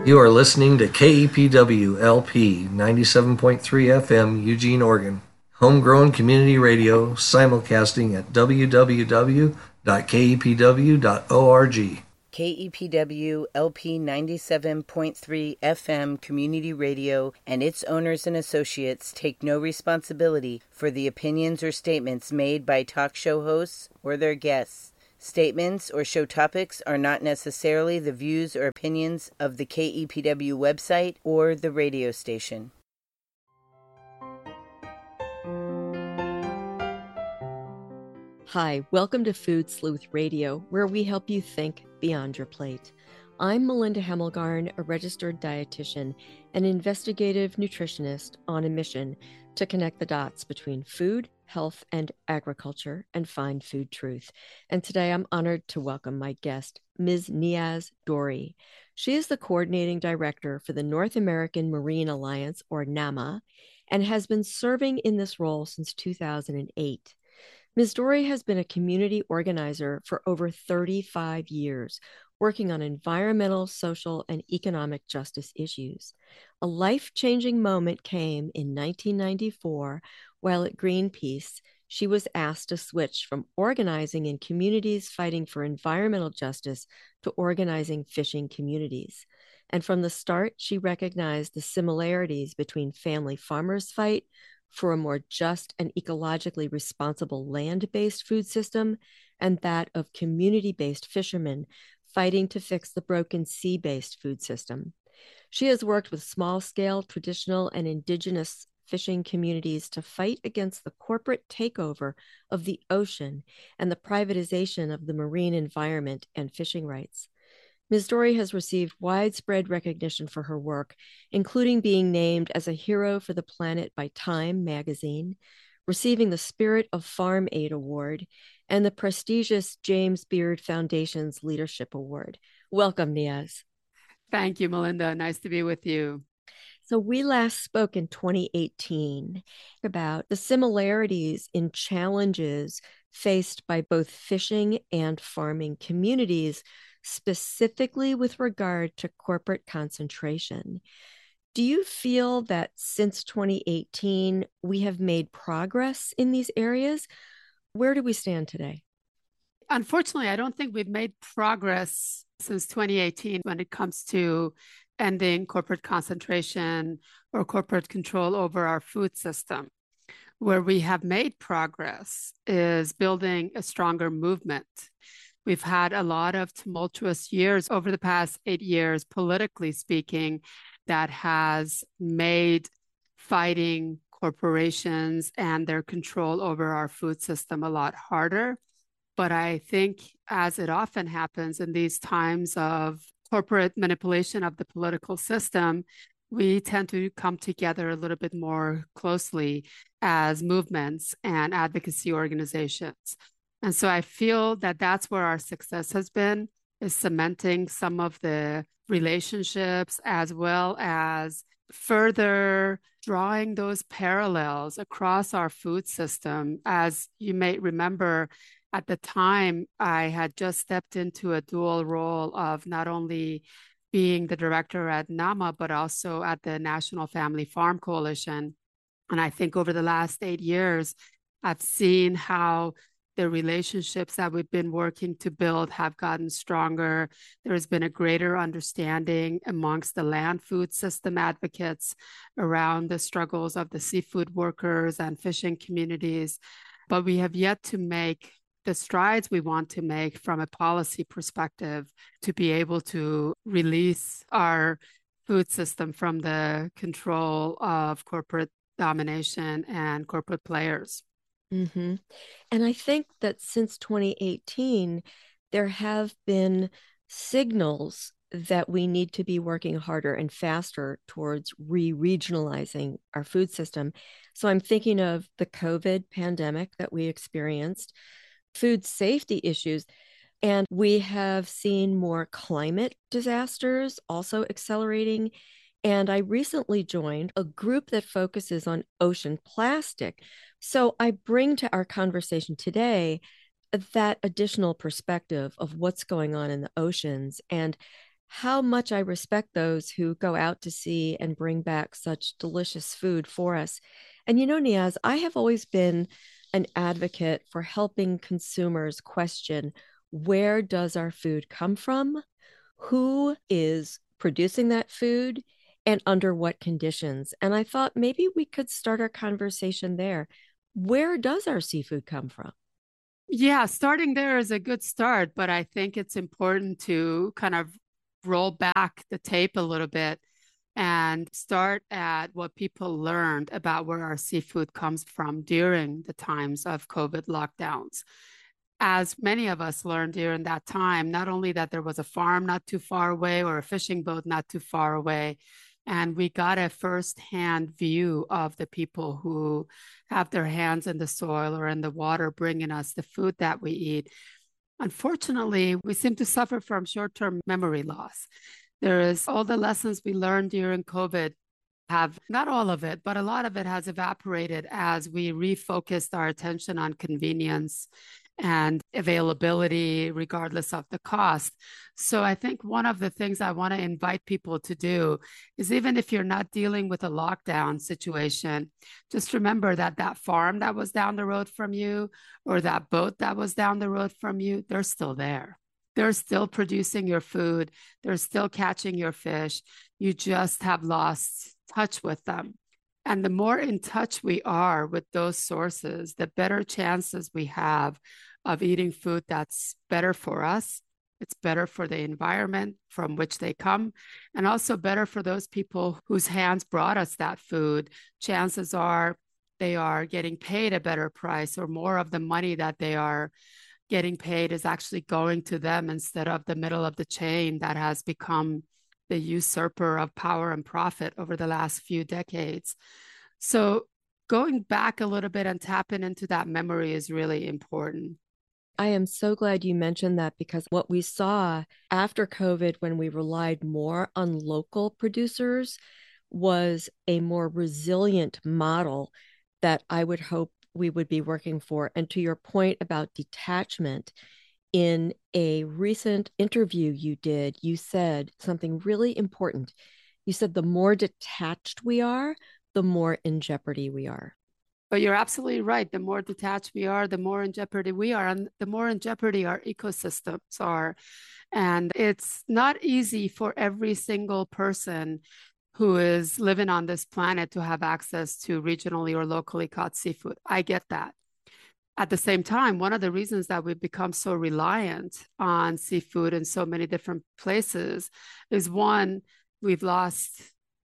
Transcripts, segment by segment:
You are listening to KEPW LP 97.3 FM, Eugene, Oregon. Homegrown community radio simulcasting at www.kepw.org. KEPW LP 97.3 FM Community Radio and its owners and associates take no responsibility for the opinions or statements made by talk show hosts or their guests. Statements or show topics are not necessarily the views or opinions of the KEPW website or the radio station. Hi, welcome to Food Sleuth Radio, where we help you think beyond your plate. I'm Melinda Hemmelgarn, a registered dietitian and investigative nutritionist on a mission to connect the dots between food, health, and agriculture and find food truth. And today I'm honored to welcome my guest, Ms. Niaz Dori. She is the coordinating director for the North American Marine Alliance, or NAMA, and has been serving in this role since 2008. Ms. Dori has been a community organizer for over 35 years, working on environmental, social, and economic justice issues. A life-changing moment came in 1994 while at Greenpeace. She was asked to switch from organizing in communities fighting for environmental justice to organizing fishing communities. And from the start, she recognized the similarities between family farmers' fight for a more just and ecologically responsible land-based food system and that of community-based fishermen fighting to fix the broken sea-based food system. She has worked with small-scale, traditional, and indigenous fishing communities to fight against the corporate takeover of the ocean and the privatization of the marine environment and fishing rights. Ms. Dori has received widespread recognition for her work, including being named as a hero for the planet by Time magazine, receiving the Spirit of Farm Aid Award, and the prestigious James Beard Foundation's Leadership Award. Welcome, Niaz. Thank you, Melinda. Nice to be with you. So we last spoke in 2018 about the similarities in challenges faced by both fishing and farming communities, specifically with regard to corporate concentration. Do you feel that since 2018, we have made progress in these areas? Where do we stand today? Unfortunately, I don't think we've made progress since 2018 when it comes to ending corporate concentration or corporate control over our food system. Where we have made progress is building a stronger movement. We've had a lot of tumultuous years over the past 8 years, politically speaking, that has made fighting corporations and their control over our food system a lot harder. But I think, as it often happens in these times of corporate manipulation of the political system, we tend to come together a little bit more closely as movements and advocacy organizations. And so I feel that that's where our success has been, is cementing some of the relationships as well as further drawing those parallels across our food system. As you may remember, at the time, I had just stepped into a dual role of not only being the director at NAMA, but also at the National Family Farm Coalition. And I think over the last 8 years, I've seen how the relationships that we've been working to build have gotten stronger. There has been a greater understanding amongst the land food system advocates around the struggles of the seafood workers and fishing communities. But we have yet to make the strides we want to make from a policy perspective to be able to release our food system from the control of corporate domination and corporate players. Mm-hmm. And I think that since 2018, there have been signals that we need to be working harder and faster towards re-regionalizing our food system. So I'm thinking of the COVID pandemic that we experienced, food safety issues, and we have seen more climate disasters also accelerating. And I recently joined a group that focuses on ocean plastic. So I bring to our conversation today that additional perspective of what's going on in the oceans and how much I respect those who go out to sea and bring back such delicious food for us. And Niaz, I have always been an advocate for helping consumers question, where does our food come from? Who is producing that food and under what conditions? And I thought maybe we could start our conversation there. Where does our seafood come from? Yeah, starting there is a good start, but I think it's important to kind of roll back the tape a little bit and start at what people learned about where our seafood comes from during the times of COVID lockdowns. As many of us learned during that time, not only that there was a farm not too far away or a fishing boat not too far away, and we got a firsthand view of the people who have their hands in the soil or in the water bringing us the food that we eat. Unfortunately, we seem to suffer from short-term memory loss. There is all the lessons we learned during COVID have, not all of it, but a lot of it has evaporated as we refocused our attention on convenience and availability, regardless of the cost. So I think one of the things I want to invite people to do is, even if you're not dealing with a lockdown situation, just remember that that farm that was down the road from you or that boat that was down the road from you, they're still there. They're still producing your food. They're still catching your fish. You just have lost touch with them. And the more in touch we are with those sources, the better chances we have of eating food that's better for us. It's better for the environment from which they come, and also better for those people whose hands brought us that food. Chances are they are getting paid a better price, or more of the money that they are getting paid is actually going to them instead of the middle of the chain that has become the usurper of power and profit over the last few decades. So going back a little bit and tapping into that memory is really important. I am so glad you mentioned that, because what we saw after COVID, when we relied more on local producers, was a more resilient model that I would hope we would be working for. And to your point about detachment, in a recent interview you did, you said something really important. You said the more detached we are, the more in jeopardy we are. But you're absolutely right. The more detached we are, the more in jeopardy we are, and the more in jeopardy our ecosystems are. And it's not easy for every single person who is living on this planet to have access to regionally or locally caught seafood. I get that. At the same time, one of the reasons that we've become so reliant on seafood in so many different places is, one, we've lost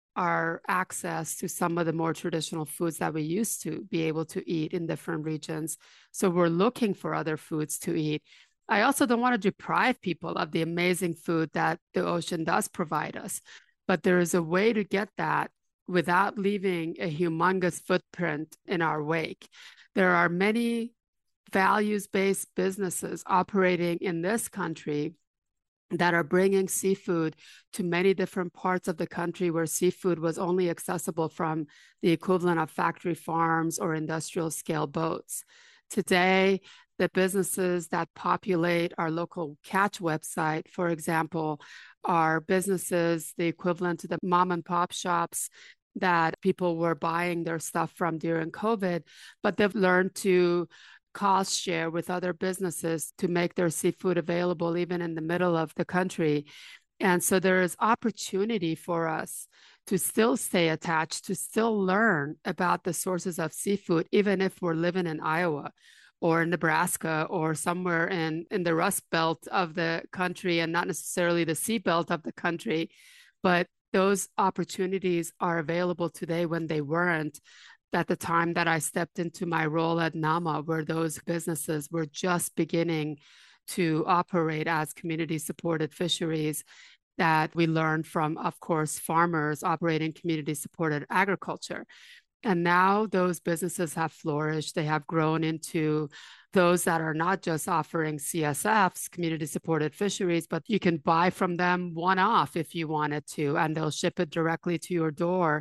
our access to some of the more traditional foods that we used to be able to eat in different regions. So we're looking for other foods to eat. I also don't want to deprive people of the amazing food that the ocean does provide us, but there is a way to get that without leaving a humongous footprint in our wake. There are many values-based businesses operating in this country that are bringing seafood to many different parts of the country where seafood was only accessible from the equivalent of factory farms or industrial scale boats. Today, the businesses that populate our local catch website, for example, are businesses the equivalent to the mom and pop shops that people were buying their stuff from during COVID, but they've learned to cost share with other businesses to make their seafood available even in the middle of the country. And so there is opportunity for us to still stay attached, to still learn about the sources of seafood, even if we're living in Iowa or in Nebraska or somewhere in the Rust Belt of the country, and not necessarily the sea belt of the country. But those opportunities are available today when they weren't at the time that I stepped into my role at NAMA, where those businesses were just beginning to operate as community-supported fisheries that we learned from, of course, farmers operating community-supported agriculture. And now those businesses have flourished. They have grown into those that are not just offering CSFs, community-supported fisheries, but you can buy from them one-off if you wanted to, and they'll ship it directly to your door.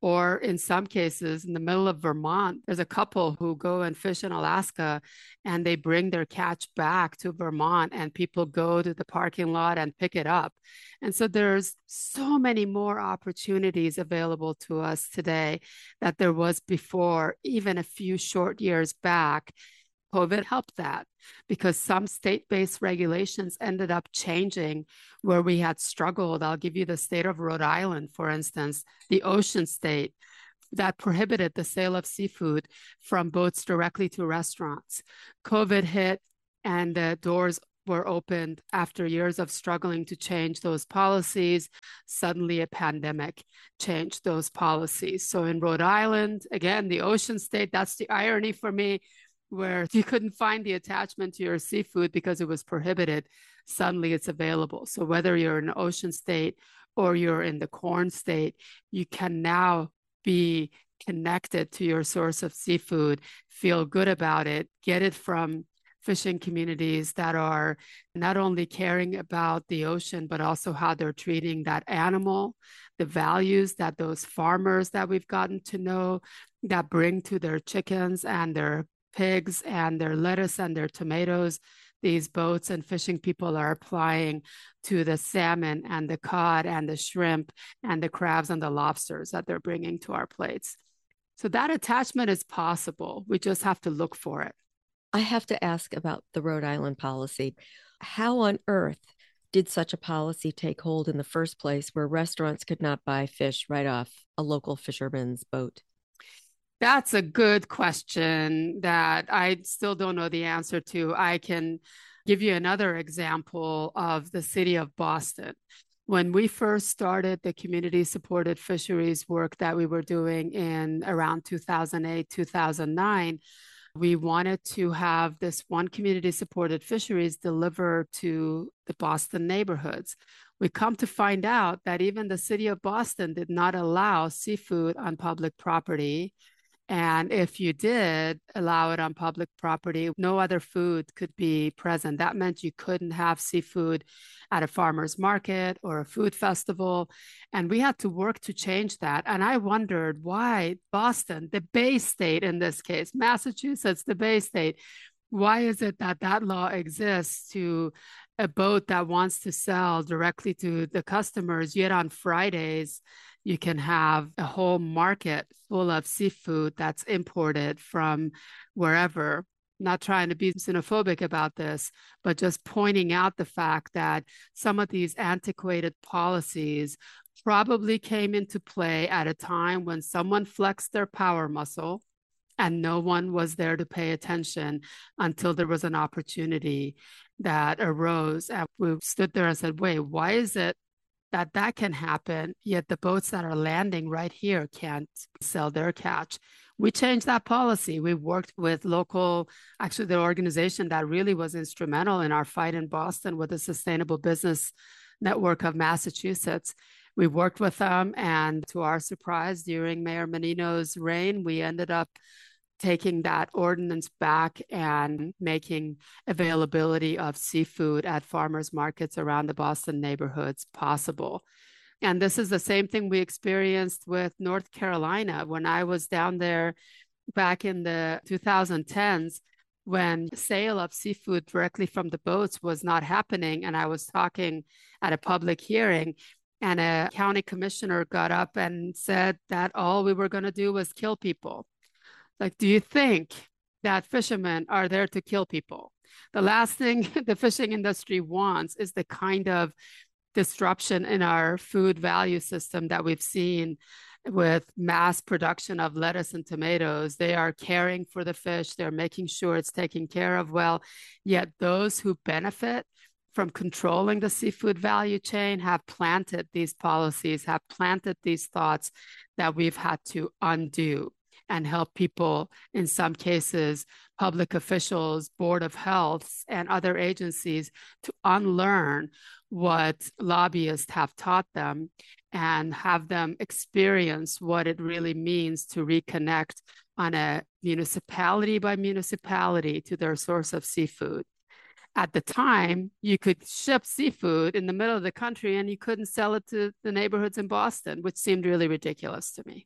Or in some cases, in the middle of Vermont, there's a couple who go and fish in Alaska and they bring their catch back to Vermont and people go to the parking lot and pick it up. And so there's so many more opportunities available to us today that there was before, even a few short years back. COVID helped that because some state-based regulations ended up changing where we had struggled. I'll give you the state of Rhode Island, for instance, the ocean state that prohibited the sale of seafood from boats directly to restaurants. COVID hit and the doors were opened after years of struggling to change those policies. Suddenly a pandemic changed those policies. So in Rhode Island, again, the ocean state, that's the irony for me, where you couldn't find the attachment to your seafood because it was prohibited, suddenly it's available. So whether you're in an ocean state or you're in the corn state, you can now be connected to your source of seafood, feel good about it, get it from fishing communities that are not only caring about the ocean, but also how they're treating that animal, the values that those farmers that we've gotten to know that bring to their chickens and their pigs and their lettuce and their tomatoes, these boats and fishing people are applying to the salmon and the cod and the shrimp and the crabs and the lobsters that they're bringing to our plates. So that attachment is possible. We just have to look for it. I have to ask about the Rhode Island policy. How on earth did such a policy take hold in the first place where restaurants could not buy fish right off a local fisherman's boat? That's a good question that I still don't know the answer to. I can give you another example of the city of Boston. When we first started the community-supported fisheries work that we were doing in around 2008, 2009, we wanted to have this one community-supported fisheries delivered to the Boston neighborhoods. We come to find out that even the city of Boston did not allow seafood on public property. And if you did allow it on public property, no other food could be present. That meant you couldn't have seafood at a farmer's market or a food festival. And we had to work to change that. And I wondered why Boston, the Bay State in this case, Massachusetts, the Bay State, why is it that that law exists to a boat that wants to sell directly to the customers, yet on Fridays, you can have a whole market full of seafood that's imported from wherever. Not trying to be xenophobic about this, but just pointing out the fact that some of these antiquated policies probably came into play at a time when someone flexed their power muscle and no one was there to pay attention until there was an opportunity that arose. And we stood there and said, wait, why is it that can happen, yet the boats that are landing right here can't sell their catch? We changed that policy. We worked with local, actually the organization that really was instrumental in our fight in Boston with the Sustainable Business Network of Massachusetts. We worked with them, and to our surprise, during Mayor Menino's reign, we ended up taking that ordinance back and making availability of seafood at farmers markets around the Boston neighborhoods possible. And this is the same thing we experienced with North Carolina when I was down there back in the 2010s, when sale of seafood directly from the boats was not happening. And I was talking at a public hearing, and a county commissioner got up and said that all we were going to do was kill people. Like, do you think that fishermen are there to kill people? The last thing the fishing industry wants is the kind of disruption in our food value system that we've seen with mass production of lettuce and tomatoes. They are caring for the fish. They're making sure it's taken care of well. Yet those who benefit from controlling the seafood value chain have planted these policies, have planted these thoughts that we've had to undo and help people, in some cases, public officials, Board of Health, and other agencies to unlearn what lobbyists have taught them and have them experience what it really means to reconnect on a municipality by municipality to their source of seafood. At the time, you could ship seafood in the middle of the country and you couldn't sell it to the neighborhoods in Boston, which seemed really ridiculous to me.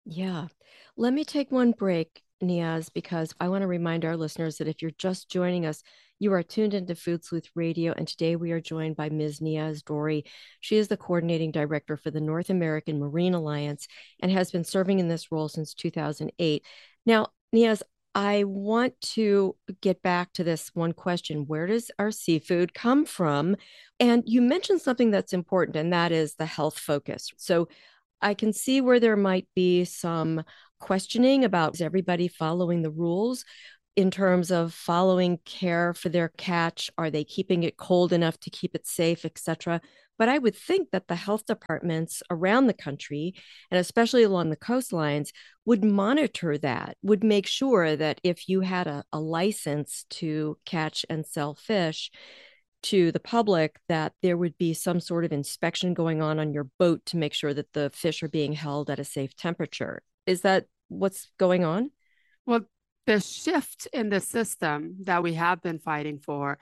Yeah. Let me take one break, Niaz, because I want to remind our listeners that if you're just joining us, you are tuned into Food Sleuth Radio, and today we are joined by Ms. Niaz Dory. She is the coordinating director for the North American Marine Alliance and has been serving in this role since 2008. Now, Niaz, I want to get back to this one question. Where does our seafood come from? And you mentioned something that's important, and that is the health focus. So I can see where there might be some questioning about is everybody following the rules in terms of following care for their catch? Are they keeping it cold enough to keep it safe, etc.? But I would think that the health departments around the country, and especially along the coastlines, would monitor that, would make sure that if you had a license to catch and sell fish, to the public, that there would be some sort of inspection going on your boat to make sure that the fish are being held at a safe temperature. Is that what's going on? Well, the shift in the system that we have been fighting for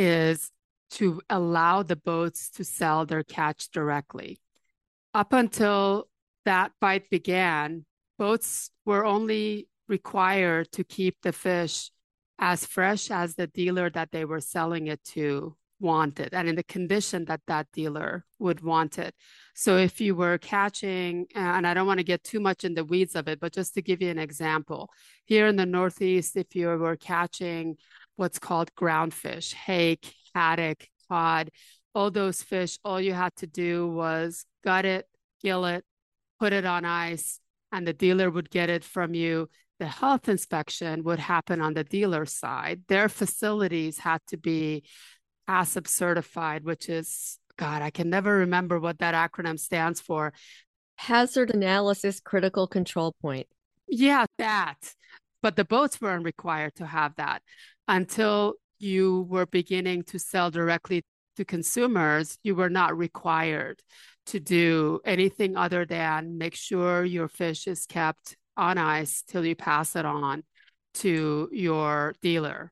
is to allow the boats to sell their catch directly. Up until that fight began, boats were only required to keep the fish as fresh as the dealer that they were selling it to wanted, and in the condition that that dealer would want it. So if you were catching, and I don't want to get too much in the weeds of it, but just to give you an example, here in the Northeast, if you were catching what's called groundfish, hake, haddock, cod, all those fish, all you had to do was gut it, gill it, put it on ice, and the dealer would get it from you. The health inspection would happen on the dealer side. Their facilities had to be HACCP certified, which is, God, I can never remember what that acronym stands for. Hazard Analysis Critical Control Point. Yeah, that. But the boats weren't required to have that until you were beginning to sell directly to consumers. You were not required to do anything other than make sure your fish is kept on ice till you pass it on to your dealer.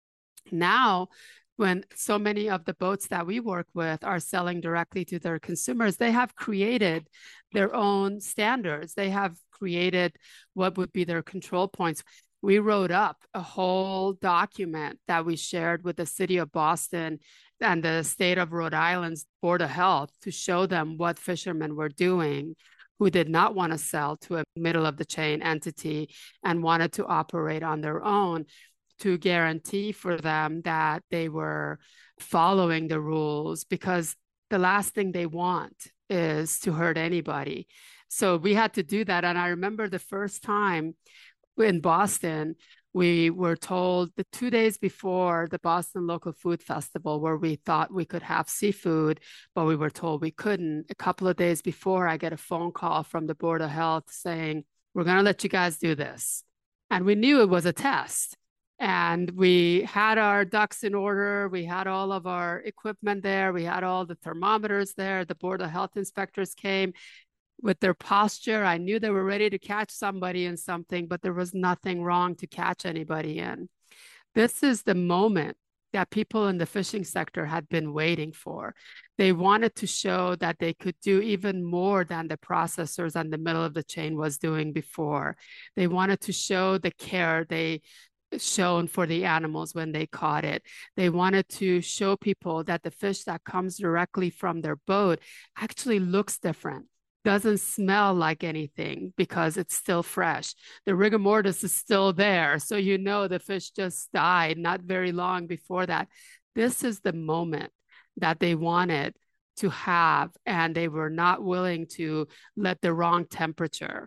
Now, when so many of the boats that we work with are selling directly to their consumers, they have created their own standards. They have created what would be their control points. We wrote up a whole document that we shared with the city of Boston and the state of Rhode Island's Board of Health to show them what fishermen were doing who did not want to sell to a middle of the chain entity and wanted to operate on their own, to guarantee for them that they were following the rules, because the last thing they want is to hurt anybody. So we had to do that. And I remember the first time in Boston, we were told the 2 days before the Boston Local Food Festival, where we thought we could have seafood, but we were told we couldn't. A couple of days before, I get a phone call from the Board of Health saying, we're going to let you guys do this. And we knew it was a test. And we had our ducks in order. We had all of our equipment there. We had all the thermometers there. The Board of Health inspectors came with their posture. I knew they were ready to catch somebody in something, but there was nothing wrong to catch anybody in. This is the moment that people in the fishing sector had been waiting for. They wanted to show that they could do even more than the processors on the middle of the chain was doing before. They wanted to show the care they shown for the animals when they caught it. They wanted to show people that the fish that comes directly from their boat actually looks different, doesn't smell like anything because it's still fresh. The rigor mortis is still there. So you know the fish just died not very long before that. This is the moment that they wanted to have, and they were not willing to let the wrong temperature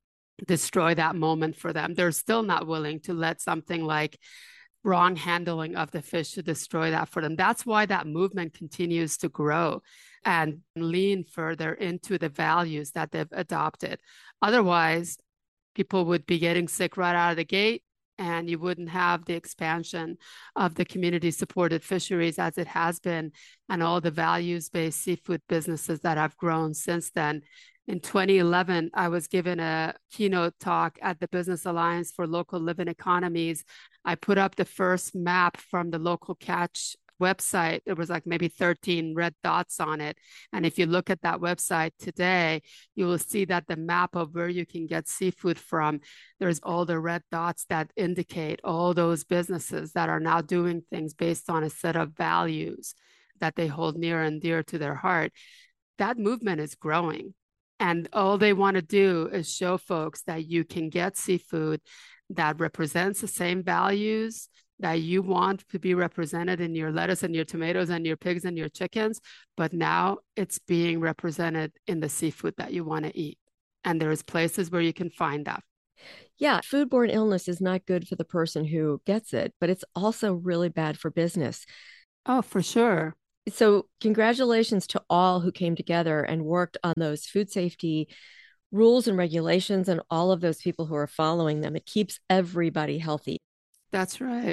destroy that moment for them. They're still not willing to let something like wrong handling of the fish to destroy that for them. That's why that movement continues to grow and lean further into the values that they've adopted. Otherwise, people would be getting sick right out of the gate, and you wouldn't have the expansion of the community-supported fisheries as it has been, and all the values-based seafood businesses that have grown since then. In 2011, I was given a keynote talk at the Business Alliance for Local Living Economies. I put up the first map from the local catch website, there was like maybe 13 red dots on it. And if you look at that website today, you will see that the map of where you can get seafood from, there's all the red dots that indicate all those businesses that are now doing things based on a set of values that they hold near and dear to their heart. That movement is growing. And all they want to do is show folks that you can get seafood that represents the same values that you want to be represented in your lettuce and your tomatoes and your pigs and your chickens, but now it's being represented in the seafood that you want to eat. And there's places where you can find that. Yeah, foodborne illness is not good for the person who gets it, but it's also really bad for business. Oh, for sure. So, congratulations to all who came together and worked on those food safety rules and regulations and all of those people who are following them. It keeps everybody healthy. That's right.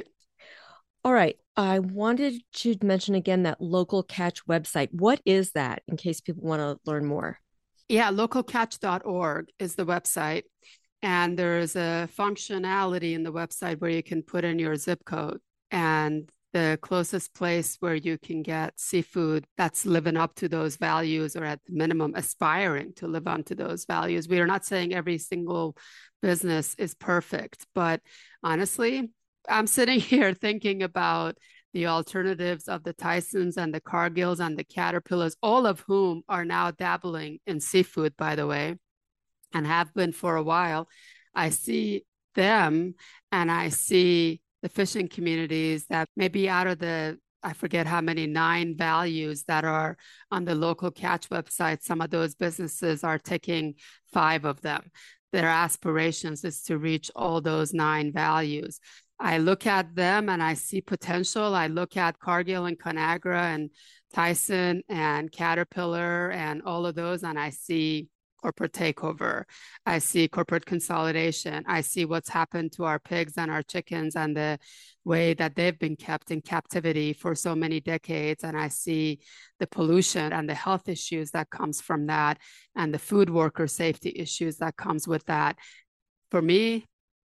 All right. I wanted to mention again that Local Catch website. What is that in case people want to learn more? Yeah, localcatch.org is the website. And there's a functionality in the website where you can put in your zip code. And the closest place where you can get seafood that's living up to those values, or at the minimum aspiring to live up to those values. We are not saying every single business is perfect, but honestly, I'm sitting here thinking about the alternatives of the Tysons and the Cargills and the Caterpillars, all of whom are now dabbling in seafood, by the way, and have been for a while. I see them and I see the fishing communities that maybe out of the, I forget how many, 9 values that are on the Local Catch website, some of those businesses are taking 5 of them. Their aspirations is to reach all those 9 values. I look at them and I see potential. I look at Cargill and Conagra and Tyson and Caterpillar and all of those, and I see corporate takeover. I see corporate consolidation. I see what's happened to our pigs and our chickens and the way that they've been kept in captivity for so many decades. And I see the pollution and the health issues that comes from that and the food worker safety issues that comes with that. For me,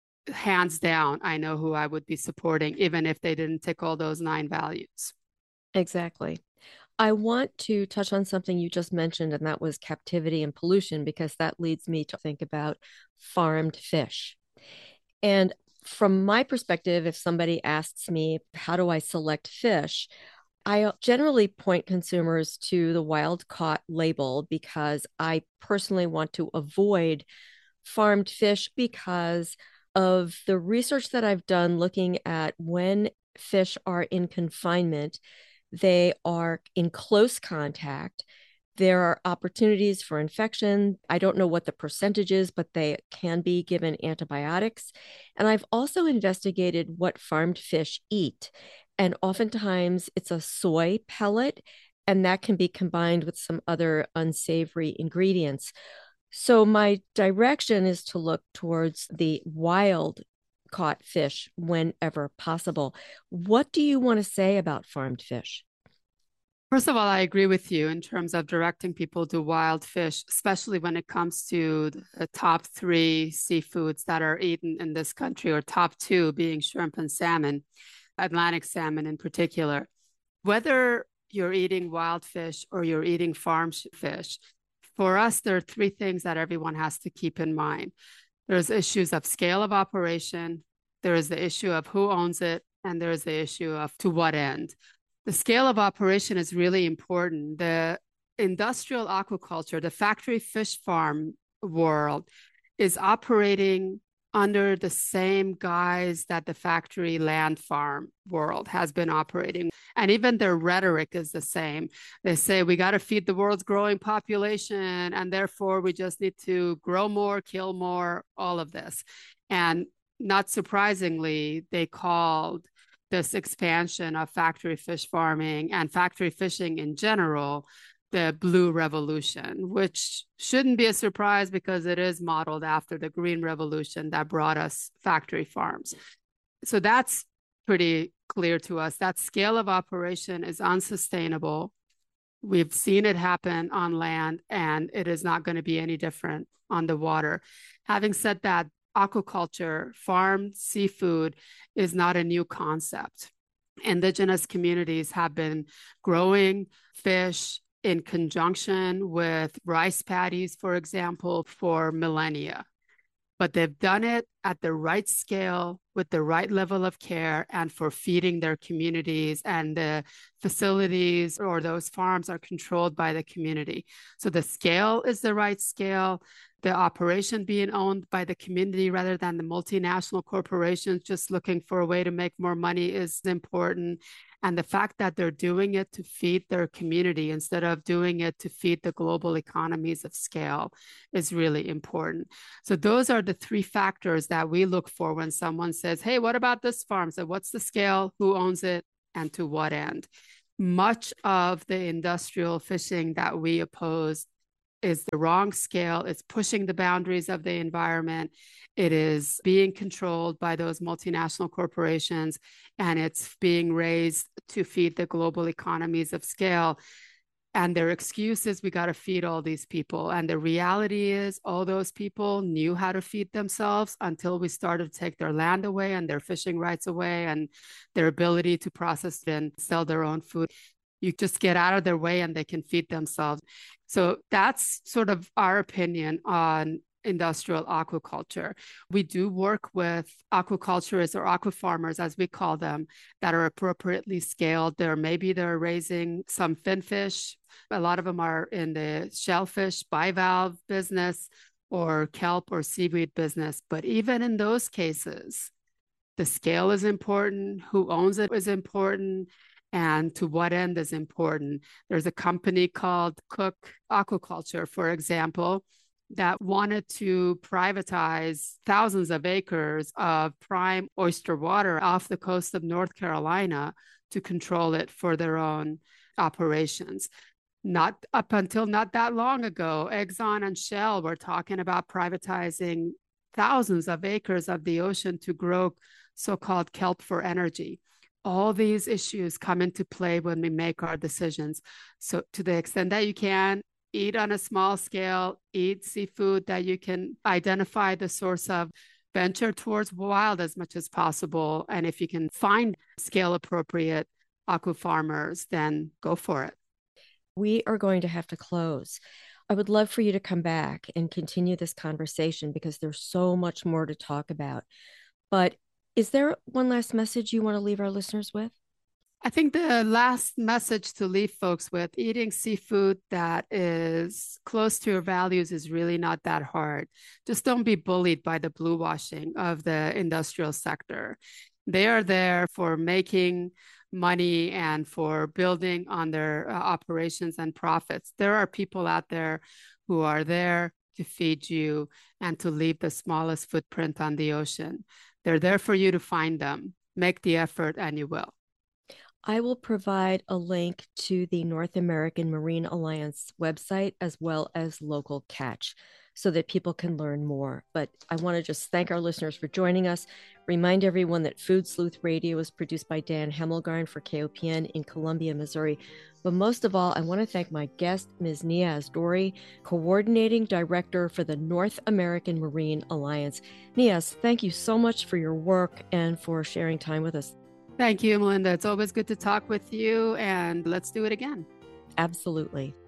hands down, I know who I would be supporting, even if they didn't tick all those 9 values. Exactly. I want to touch on something you just mentioned, and that was captivity and pollution, because that leads me to think about farmed fish. And from my perspective, if somebody asks me, how do I select fish? I generally point consumers to the wild caught label because I personally want to avoid farmed fish because of the research that I've done looking at when fish are in confinement. They are in close contact. There are opportunities for infection. I don't know what the percentage is, but they can be given antibiotics. And I've also investigated what farmed fish eat. And oftentimes it's a soy pellet, and that can be combined with some other unsavory ingredients. So my direction is to look towards the wild caught fish whenever possible. What do you want to say about farmed fish? First of all, I agree with you in terms of directing people to wild fish, especially when it comes to the top 3 seafoods that are eaten in this country, or top 2 being shrimp and salmon, Atlantic salmon in particular. Whether you're eating wild fish or you're eating farm fish, for us, there are 3 things that everyone has to keep in mind. There's issues of scale of operation, there is the issue of who owns it, and there's the issue of to what end. The scale of operation is really important. The industrial aquaculture, the factory fish farm world, is operating under the same guise that the factory land farm world has been operating. And even their rhetoric is the same. They say, we got to feed the world's growing population, and therefore we just need to grow more, kill more, all of this. And not surprisingly, they called this expansion of factory fish farming and factory fishing in general the Blue Revolution, which shouldn't be a surprise because it is modeled after the Green Revolution that brought us factory farms. So that's pretty clear to us. That scale of operation is unsustainable. We've seen it happen on land, and it is not going to be any different on the water. Having said that, aquaculture, farmed seafood, is not a new concept. indigenous communities have been growing fish in conjunction with rice paddies, for example, for millennia. But they've done it at the right scale with the right level of care and for feeding their communities, and the facilities or those farms are controlled by the community. So the scale is the right scale. The operation being owned by the community rather than the multinational corporations just looking for a way to make more money is important. And the fact that they're doing it to feed their community instead of doing it to feed the global economies of scale is really important. So those are the three factors that we look for when someone says, hey, what about this farm? So what's the scale, who owns it, and to what end? Much of the industrial fishing that we oppose is the wrong scale. It's pushing the boundaries of the environment. It is being controlled by those multinational corporations, and it's being raised to feed the global economies of scale. And their excuse is we got to feed all these people. And the reality is all those people knew how to feed themselves until we started to take their land away and their fishing rights away and their ability to process and sell their own food. You just get out of their way and they can feed themselves. So that's sort of our opinion on industrial aquaculture. We do work with aquaculturists or aqua farmers, as we call them, that are appropriately scaled. Maybe they're raising some finfish. A lot of them are in the shellfish bivalve business or kelp or seaweed business. But even in those cases, the scale is important, who owns it is important, and to what end is important. There's a company called Cook Aquaculture, for example, that wanted to privatize thousands of acres of prime oyster water off the coast of North Carolina to control it for their own operations. Not up until not that long ago, Exxon and Shell were talking about privatizing thousands of acres of the ocean to grow so-called kelp for energy. All these issues come into play when we make our decisions. So to the extent that you can, eat on a small scale, eat seafood that you can identify the source of, venture towards wild as much as possible. And if you can find scale appropriate aqua farmers, then go for it. We are going to have to close. I would love for you to come back and continue this conversation because there's so much more to talk about. But is there one last message you want to leave our listeners with? I think the last message to leave folks with, eating seafood that is close to your values is really not that hard. Just don't be bullied by the blue washing of the industrial sector. They are there for making money and for building on their operations and profits. There are people out there who are there to feed you and to leave the smallest footprint on the ocean. They're there for you to find them. Make the effort and you will. I will provide a link to the North American Marine Alliance website as well as local catch so that people can learn more. But I want to just thank our listeners for joining us. Remind everyone that Food Sleuth Radio is produced by Dan Hemmelgarn for KOPN in Columbia, Missouri. But most of all, I want to thank my guest, Ms. Niaz Dori, Coordinating Director for the North American Marine Alliance. Niaz, thank you so much for your work and for sharing time with us. Thank you, Melinda. It's always good to talk with you, and let's do it again. Absolutely.